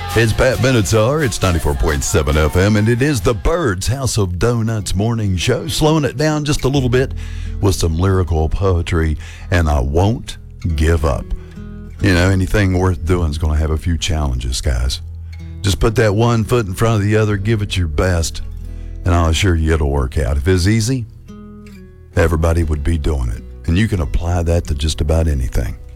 It's Pat Benatar. It's 94.7 FM, and it is the Birds House of Donuts morning show. Slowing it down just a little bit with some lyrical poetry, and I won't give up. You know, anything worth doing is going to have a few challenges, guys. Just put that one foot in front of the other, give it your best, and I'll assure you it'll work out. If it's easy, everybody would be doing it, and you can apply that to just about anything.